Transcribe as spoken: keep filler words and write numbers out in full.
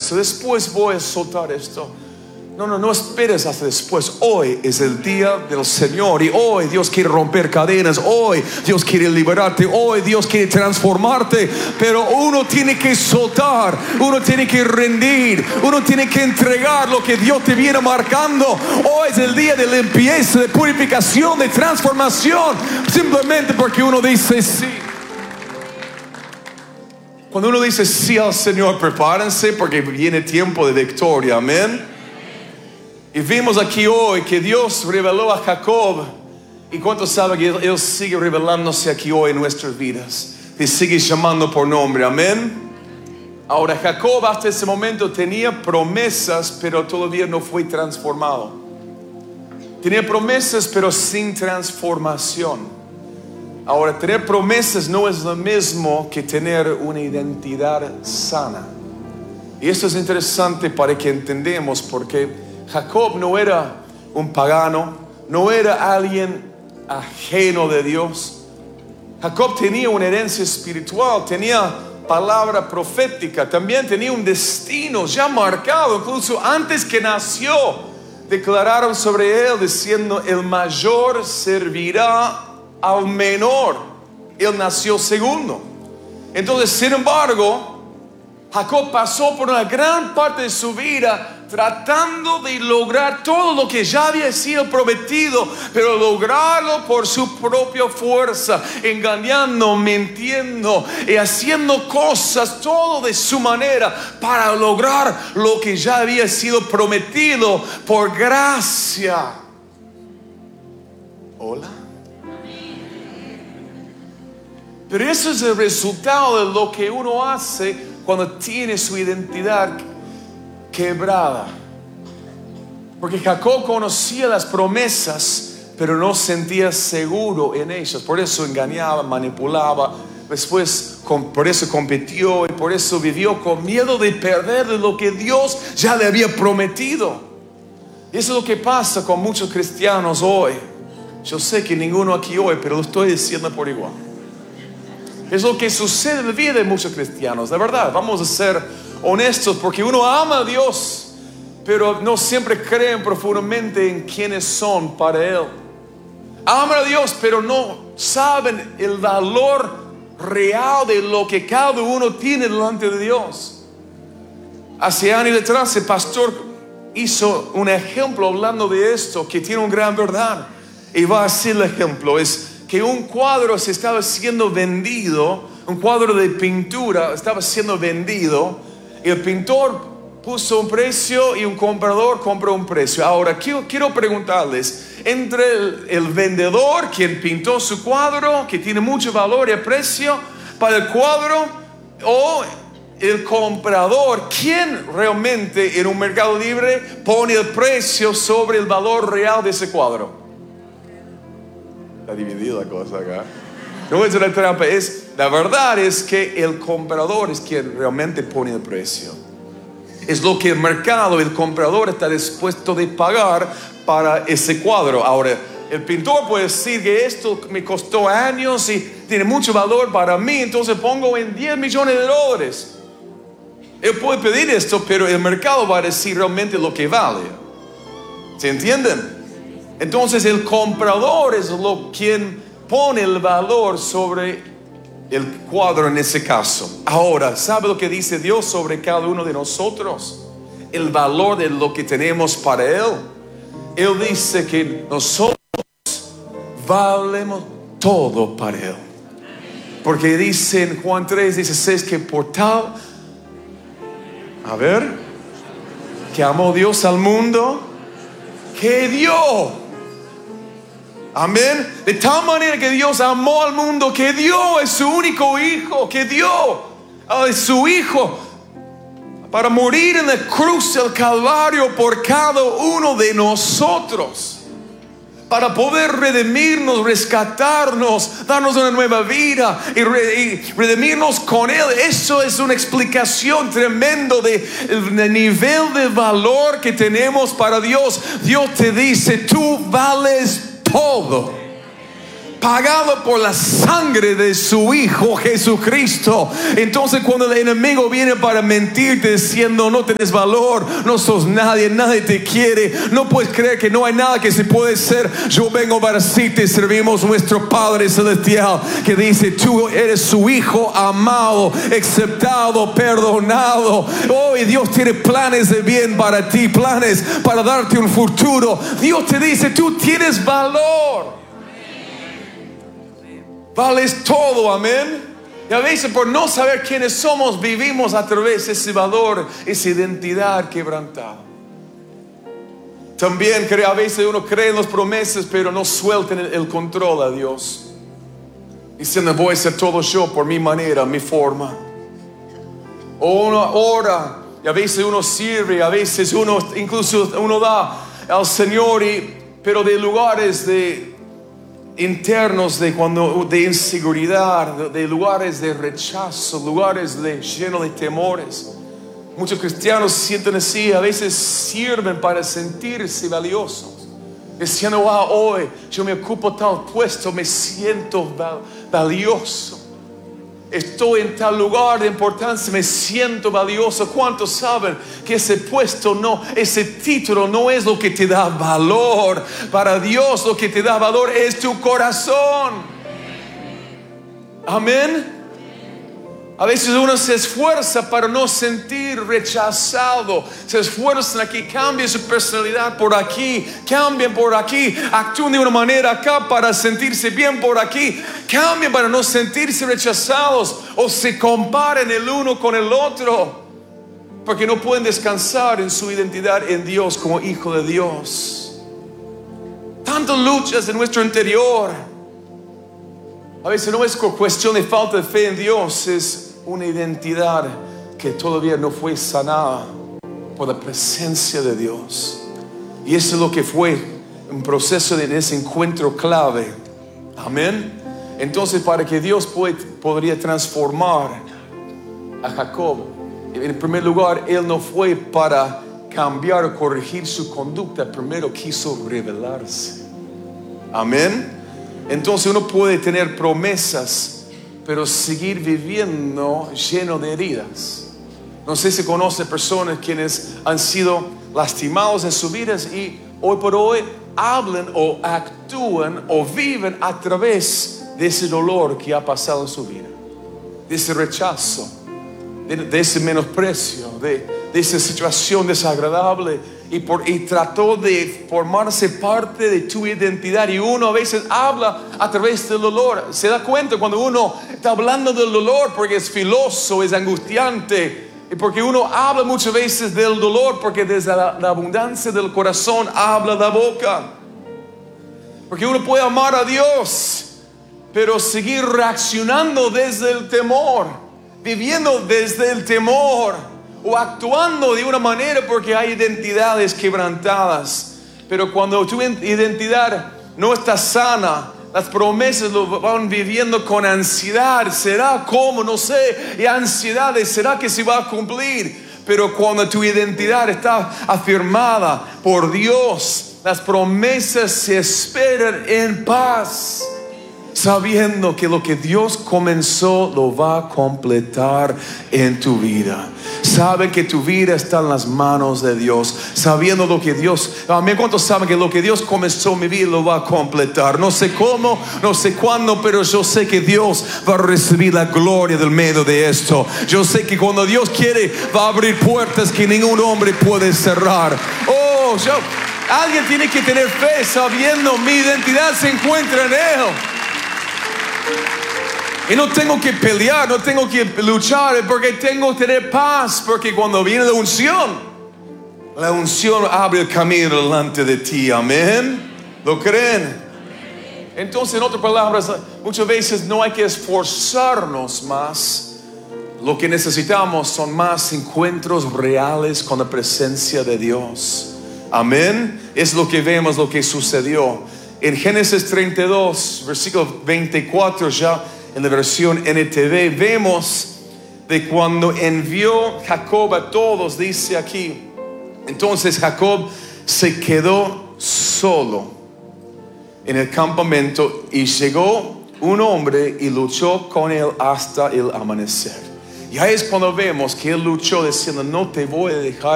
eso, después voy a soltar esto. No, no, no esperes hasta después. Hoy es el día del Señor y hoy Dios quiere romper cadenas. Hoy Dios quiere liberarte. Hoy Dios quiere transformarte. Pero uno tiene que soltar, uno tiene que rendir, uno tiene que entregar lo que Dios te viene marcando. Hoy es el día de limpieza, de purificación, de transformación. Simplemente porque uno dice sí. Cuando uno dice sí al Señor, prepárense porque viene tiempo de victoria. Amén. Y vimos aquí hoy que Dios reveló a Jacob. ¿Y cuántos saben que Él, Él sigue revelándose aquí hoy en nuestras vidas? Y sigue llamando por nombre, amén. Ahora Jacob hasta ese momento tenía promesas, pero todavía no fue transformado. Tenía promesas, pero sin transformación. Ahora, tener promesas no es lo mismo que tener una identidad sana. Y esto es interesante para que entendamos, porque Jacob no era un pagano, no era alguien ajeno de Dios. Jacob tenía una herencia espiritual, tenía palabra profética, también tenía un destino ya marcado. Incluso antes que nació, declararon sobre él diciendo: el mayor servirá al menor. Él nació segundo. Entonces, sin embargo, Jacob pasó por una gran parte de su vida tratando de lograr todo lo que ya había sido prometido, pero lograrlo por su propia fuerza, engañando, mintiendo y haciendo cosas todo de su manera para lograr lo que ya había sido prometido por gracia. Hola. Pero eso es el resultado de lo que uno hace cuando tiene su identidad quebrada. Porque Jacob conocía las promesas, pero no sentía seguro en ellas. Por eso engañaba, manipulaba. Después por eso compitió y por eso vivió con miedo de perder de lo que Dios ya le había prometido. Y eso es lo que pasa con muchos cristianos hoy. Yo sé que ninguno aquí hoy, pero lo estoy diciendo por igual. Es lo que sucede en la vida de muchos cristianos. De verdad, vamos a ser honestos, porque uno ama a Dios, pero no siempre creen profundamente en quiénes son para Él. Aman a Dios, pero no saben el valor real de lo que cada uno tiene delante de Dios. Hace años atrás el pastor hizo un ejemplo hablando de esto, que tiene una gran verdad. Y va a ser el ejemplo, es que un cuadro se estaba siendo vendido, un cuadro de pintura estaba siendo vendido, y el pintor puso un precio y un comprador compró un precio. Ahora quiero, quiero preguntarles, entre el, el vendedor, quien pintó su cuadro, que tiene mucho valor y precio para el cuadro, o el comprador, ¿quién realmente en un mercado libre pone el precio sobre el valor real de ese cuadro? Está dividida la cosa acá. No es una trampa, es, la verdad es que el comprador es quien realmente pone el precio. Es lo que el mercado, el comprador está dispuesto de pagar para ese cuadro. Ahora, el pintor puede decir que esto me costó años y tiene mucho valor para mí, entonces pongo en diez millones de dólares. Él puede pedir esto, pero el mercado va a decir realmente lo que vale. ¿Se entienden? Entonces el comprador es lo quien pone el valor sobre el cuadro en ese caso. Ahora, ¿sabe lo que dice Dios sobre cada uno de nosotros? El valor de lo que tenemos para Él. Él dice que nosotros valemos todo para Él. Porque dice en Juan tres dieciséis que por tal, a ver, que amó Dios al mundo, que dio. Amén. De tal manera que Dios amó al mundo, que dio a su único hijo, que dio a su hijo para morir en la cruz del Calvario por cada uno de nosotros, para poder redimirnos, rescatarnos, darnos una nueva vida y, re, y redimirnos con Él. Eso es una explicación tremenda de el nivel de valor que tenemos para Dios. Dios te dice: tú vales todo. pagado por la sangre de su Hijo Jesucristo. Entonces cuando el enemigo viene para mentirte diciendo no tienes valor, no sos nadie, nadie te quiere, no puedes creer que no hay nada que se puede ser, yo vengo para decirte, servimos nuestro Padre Celestial que dice tú eres su Hijo amado, aceptado, perdonado. Oh, y Dios tiene planes de bien para ti, planes para darte un futuro. Dios te dice tú tienes valor, vales todo, amén. Y a veces por no saber quiénes somos vivimos a través de ese valor, esa identidad quebrantada. También cree, a veces uno cree en las promesas pero no suelta el, el control a Dios, diciendo voy a hacer todo yo por mi manera, mi forma. O uno ora y a veces uno sirve, a veces uno incluso uno da al Señor, y, pero de lugares de internos de cuando de inseguridad, de, de lugares de rechazo, lugares de lleno de temores. Muchos cristianos se sienten así, a veces sirven para sentirse valiosos, diciendo wow, hoy yo me ocupo tal puesto, me siento val, valioso. Estoy en tal lugar de importancia, me siento valioso. ¿Cuántos saben que ese puesto no, ese título no es lo que te da valor? Para Dios lo que te da valor es tu corazón. Amén. A veces uno se esfuerza para no sentir rechazado. Se esfuerzan aquí, cambien su personalidad por aquí, cambien por aquí, actúen de una manera acá para sentirse bien por aquí, cambien para no sentirse rechazados, o se comparen el uno con el otro, porque no pueden descansar en su identidad en Dios como hijo de Dios. Tantas luchas en nuestro interior. A veces no es cuestión de falta de fe en Dios, es una identidad que todavía no fue sanada por la presencia de Dios. Y eso es lo que fue un proceso de ese encuentro clave. Amén. Entonces, para que Dios puede, podría transformar a Jacob, en primer lugar, Él no fue para cambiar o corregir su conducta, primero quiso revelarse. Amén. Entonces uno puede tener promesas pero seguir viviendo lleno de heridas. No sé si conoce personas quienes han sido lastimados en sus vidas y hoy por hoy hablan o actúan o viven a través de ese dolor que ha pasado en su vida, de ese rechazo, de, de ese menosprecio, de, de esa situación desagradable. Y, por, y trató de formarse parte de tu identidad. Y uno a veces habla a través del dolor. Se da cuenta cuando uno está hablando del dolor porque es filoso, es angustiante. Y porque uno habla muchas veces del dolor porque desde la, la abundancia del corazón habla la boca. Porque uno puede amar a Dios pero seguir reaccionando desde el temor, viviendo desde el temor, o actuando de una manera porque hay identidades quebrantadas. Pero cuando tu identidad no está sana, las promesas lo van viviendo con ansiedad. ¿Será cómo? No sé. Y ansiedades, ¿será que se va a cumplir? Pero cuando tu identidad está afirmada por Dios, las promesas se esperan en paz, sabiendo que lo que Dios comenzó lo va a completar en tu vida. Sabe que tu vida está en las manos de Dios, sabiendo lo que Dios, amén. ¿Cuántos saben que lo que Dios comenzó en mi vida lo va a completar? No sé cómo, no sé cuándo, pero yo sé que Dios va a recibir la gloria del medio de esto. Yo sé que cuando Dios quiere va a abrir puertas que ningún hombre puede cerrar. Oh, yo, alguien tiene que tener fe sabiendo mi identidad se encuentra en Él. Y no tengo que pelear, no tengo que luchar, porque tengo que tener paz. Porque cuando viene la unción, la unción abre el camino delante de ti. Amén. ¿Lo creen? Entonces, en otras palabras, muchas veces no hay que esforzarnos más. Lo que necesitamos son más encuentros reales con la presencia de Dios. Amén. Es lo que vemos, lo que sucedió en Génesis treinta y dos, versículo veinticuatro, ya en la versión N T V, vemos de cuando envió Jacob a todos, dice aquí. Entonces Jacob se quedó solo. en el campamento y llegó un hombre y luchó con él hasta el amanecer. Y ahí es cuando vemos que él luchó diciendo: no te voy a dejar